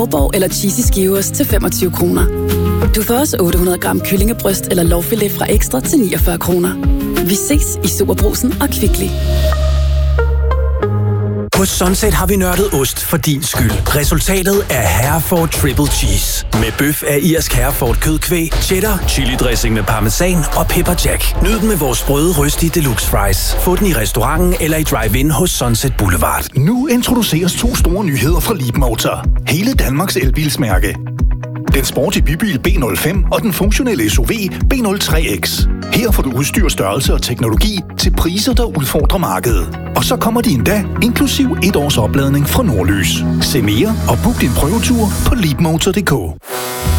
Tuborg eller cheesy skivers til 25 kroner. Du får også 800 gram kyllingebryst eller lårfilet fra Ekstra til 49 kroner. Vi ses i Superbrugsen og Kvickly. På Sunset har vi nørdet ost for din skyld. Resultatet er Hereford Triple Cheese. Med bøf af irsk Hereford kødkvæg, cheddar, chili dressing med parmesan og pepper jack. Nyd den med vores sprøde røstige deluxe fries. Få den i restauranten eller i drive-in hos Sunset Boulevard. Nu introduceres 2 store nyheder fra Leapmotor. Hele Danmarks elbilsmærke. Den sporty bybil B05 og den funktionelle SUV B03X. Her får du udstyr, størrelse og teknologi til priser, der udfordrer markedet. Og så kommer de endda inklusiv 1 års opladning fra Nordlys. Se mere og book din prøvetur på leapmotor.dk.